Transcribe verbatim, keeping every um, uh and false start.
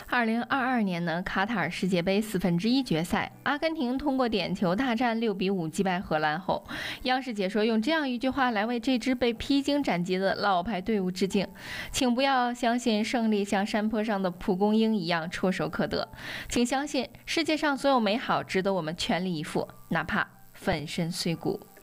二零二二年呢，卡塔尔世界杯四分之一决赛，阿根廷通过点球大战六比五击败荷兰后，央视解说用这样一句话来为这支被披荆斩棘的老牌队伍致敬：请不要相信胜利像山坡上的蒲公英一样触手可得，请相信世界上所有美好值得我们全力以赴，哪怕粉身碎骨。